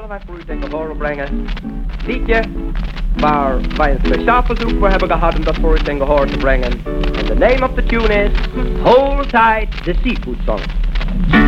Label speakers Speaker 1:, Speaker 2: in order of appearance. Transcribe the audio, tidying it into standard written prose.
Speaker 1: zullen wij voor u ten gehore brengen. Liedje waar wij een speciaal verzoek voor hebben gehad om dat voor u ten gehore te brengen. En the name of the tune is Hold Tight, the Seafood Song.